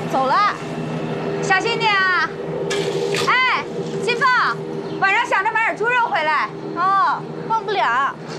走了，小心点啊！哎，金凤，晚上想着买点猪肉回来。 哦，忘不了。